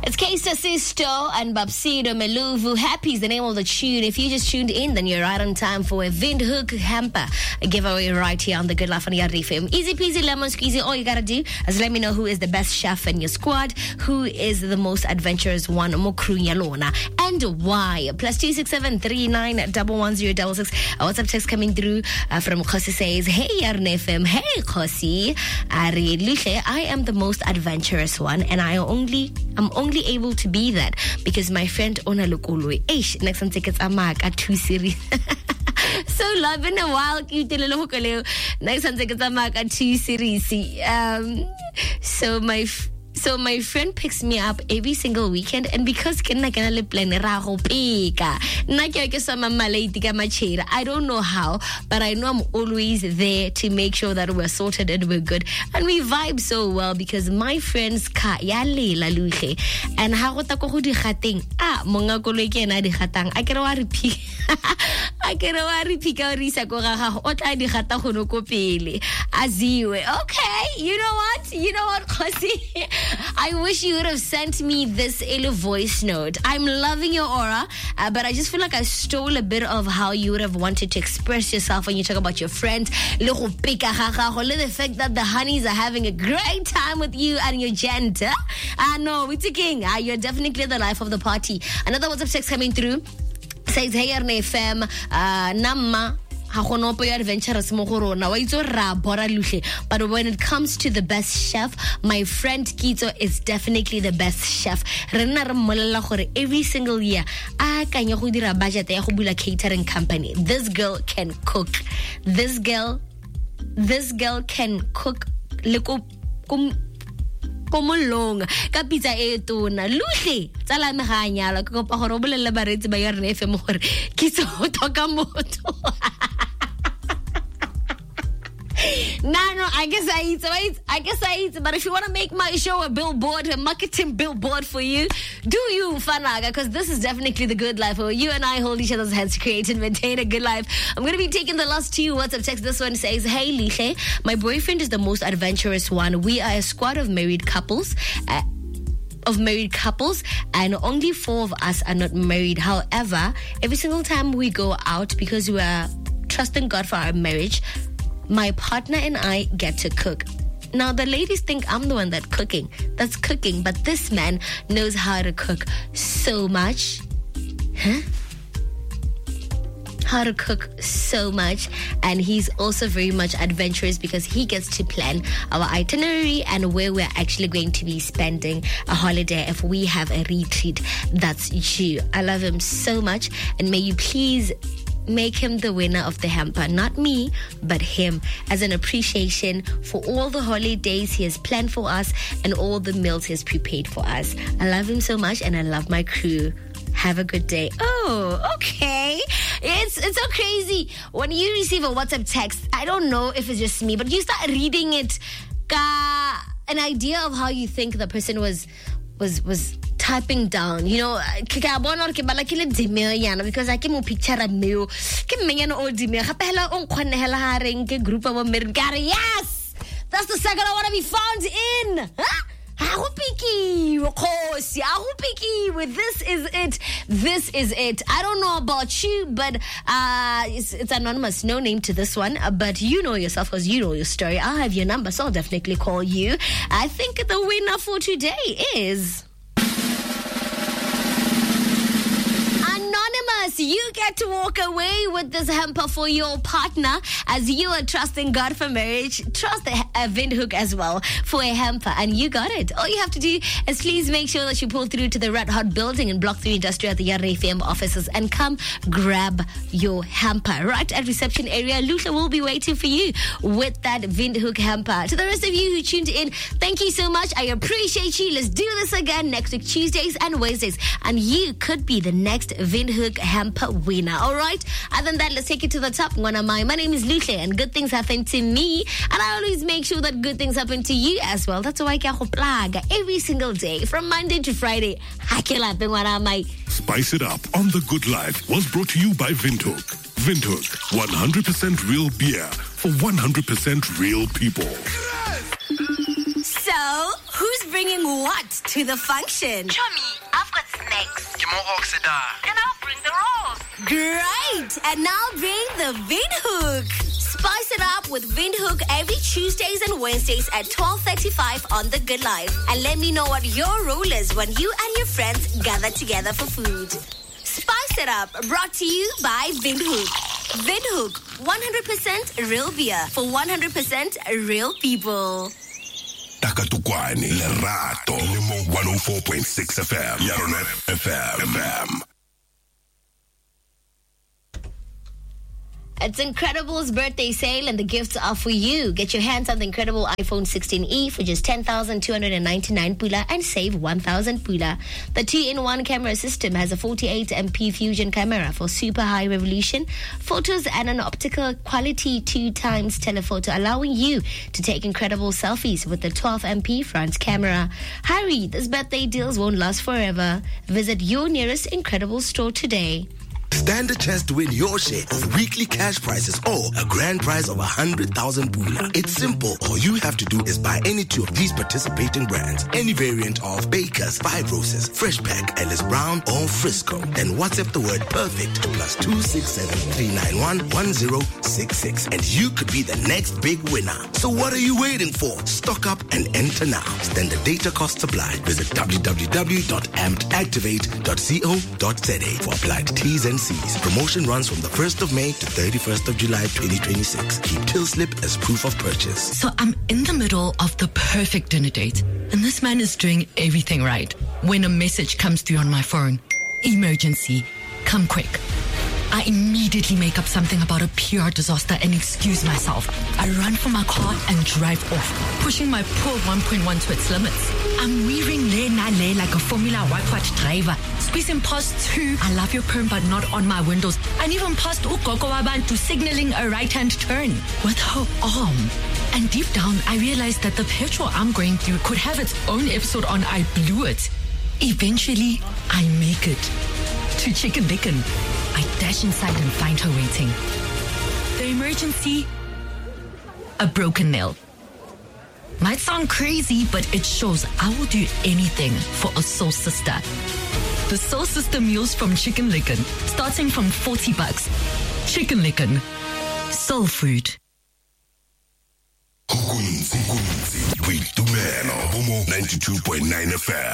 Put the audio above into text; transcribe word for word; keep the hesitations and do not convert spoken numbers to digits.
It's Kesta Sisto and Babsido Meluvu. Happy is the name of the tune. If you just tuned in, then you're right on time for a Windhoek Hamper, a giveaway right here on the Good Life on Yard F M. Easy peasy lemon squeezy. All you gotta do is let me know who is the best chef in your squad, who is the most adventurous one, Mokrunyalona, and why. Plus two six seven three nine double one zero double six. A WhatsApp text coming through uh, from Khosi says, "Hey Yard F M, hey Khosi, Ari Luche, I am the most adventurous one, and I only I'm only able to be that because my friend Ona Lukulwe, eish, next time tickets are marked at two series." So love in a while, cute little next time tickets are marked at two series. Um, so my f- So my friend picks me up every single weekend, and because I don't know how, but I know I'm always there to make sure that we're sorted and we're good, and we vibe so well because my friend's car ya lela luhle, and ha go ta go di gateng ah monga koloi ke ena di gatang a kere wa re pi a kere wa re pi ka re isa go ga gago o tla di gata go no ko pele aziwe. Okay, you know what you know what Khosi, I wish you would have sent me this Elu voice note. I'm loving your aura, uh, but I just feel like I stole a bit of how you would have wanted to express yourself when you talk about your friends. The fact that the honeys are having a great time with you and your gender. I uh, know, we're taking. Uh, you're definitely the life of the party. Another WhatsApp text coming through says, "Hey, Yard F M, uh, Namma. But when it comes to the best chef, my friend Kito is definitely the best chef. Every single year, budget catering company. This girl can cook. This girl, this girl can cook. Komolong ka pizza e tona luhle tsala me ga nyala ka kopa gore o bolelle baretsi ba Yard F M gore ke tso toka moto. No, no, I guess I eat, right? I guess I eat. But if you want to make my show a billboard, a marketing billboard for you, do you, Fanaga? Because this is definitely the good life where you and I hold each other's hands to create and maintain a good life. I'm going to be taking the last two WhatsApp texts. This one says, "Hey, Liche, my boyfriend is the most adventurous one. We are a squad of married couples. Uh, of married couples, and only four of us are not married. However, every single time we go out, because we are trusting God for our marriage, my partner and I get to cook. Now, the ladies think I'm the one that cooking. That's cooking. But this man knows how to cook so much. Huh? How to cook so much. And he's also very much adventurous because he gets to plan our itinerary and where we're actually going to be spending a holiday if we have a retreat. That's you. I love him so much. And may you please make him the winner of the hamper, not me, but him, as an appreciation for all the holidays he has planned for us and all the meals he has prepared for us. I love him so much, and I love my crew. Have a good day." Oh, okay. It's it's so crazy when you receive a WhatsApp text. I don't know if it's just me, but you start reading it, ka an idea of how you think the person was was was typing down, you know, because I can picture a meal. Yes, that's the second I want to be found in. Huh? With this is it. This is it. I don't know about you, but uh, it's, it's anonymous. No name to this one, uh, but you know yourself because you know your story. I'll have your number, so I'll definitely call you. I think the winner for today is Anonymous. You get to walk away with this hamper for your partner as you are trusting God for marriage. Trust a, a Windhoek as well for a hamper, and you got it. All you have to do is please make sure that you pull through to the Red Hot building in Block three Industrial at the Yard F M offices and come grab your hamper right at reception area. Lucia will be waiting for you with that Windhoek hamper. To the rest of you who tuned in, thank you so much. I appreciate you. Let's do this again next week, Tuesdays and Wednesdays, and you could be the next Windhoek hamper winner. All right, other than that, let's take it to the top. One of my my name is Lucia, and good things happen to me, and I always make sure that good things happen to you as well. That's why I can plug every single day from Monday to Friday. Spice it up on The Good Life was brought to you by Windhoek. Windhoek, one hundred percent real beer for one hundred percent real people. So, who's bringing what to the function? Chummy, I've got snacks. And I'll bring the rolls. Great! And now bring the Windhoek. Spice it up with Windhoek every Tuesdays and Wednesdays at twelve thirty-five on The Good Life. And let me know what your role is when you and your friends gather together for food. Spice it up, brought to you by Windhoek. Windhoek, one hundred percent real beer for one hundred percent real people. Takatukwani, Lerato, Limo one oh four point six F M, Yaronet F M. F M. It's Incredible's birthday sale and the gifts are for you. Get your hands on the incredible iPhone sixteen e for just ten thousand two hundred ninety-nine pula and save one thousand pula. The two in one camera system has a forty-eight megapixel fusion camera for super high resolution photos and an optical quality two times telephoto, allowing you to take incredible selfies with the twelve megapixel front camera. Hurry, this birthday deals won't last forever. Visit your nearest Incredible store today. Stand a chance to win your share of weekly cash prizes or a grand prize of one hundred thousand pula. It's simple. All you have to do is buy any two of these participating brands, any variant of Baker's, Five Roses, Fresh Pack, Ellis Brown, or Frisco. Then WhatsApp the word perfect to plus two six seven three nine one one zero six six and you could be the next big winner. So what are you waiting for? Stock up and enter now. Standard data costs apply. Visit w w w dot amped activate dot co dot z a for applied T's and C's. Promotion runs from the first of May to thirty-first of July twenty twenty-six. Keep till slip as proof of purchase. So I'm in the middle of the perfect dinner date, and this man is doing everything right when a message comes through on my phone. Emergency. Come quick. I immediately make up something about a P R disaster and excuse myself. I run for my car and drive off, pushing my poor one point one to its limits. I'm weaving le na le like a Formula One driver, squeezing past two I love your perm but not on my windows, and even past ugogo wabantu signaling a right-hand turn with her arm. And deep down, I realized that the petrol I'm going through could have its own episode on I Blew It. Eventually, I make it to Chicken Licken. I dash inside and find her waiting. The emergency, a broken nail. Might sound crazy, but it shows I will do anything for a soul sister. The Soul Sister meals from Chicken Licken, starting from forty bucks. Chicken Licken, soul food. ninety-two point nine F M.